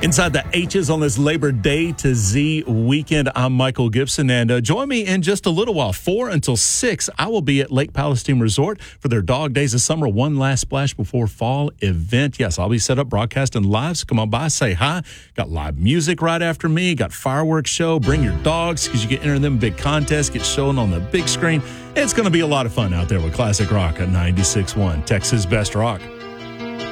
Inside the H's on this Labor Day to Z weekend, I'm Michael Gibson, and join me in just a little while, 4 until 6. I will be at Lake Palestine Resort for their Dog Days of Summer One Last Splash Before Fall event. Yes, I'll be set up broadcasting live, so come on by, say hi. Got live music right after me, got fireworks show. Bring your dogs because you get enter them big contests, get shown on the big screen. It's going to be a lot of fun out there with Classic Rock at 96.1, Texas Best Rock.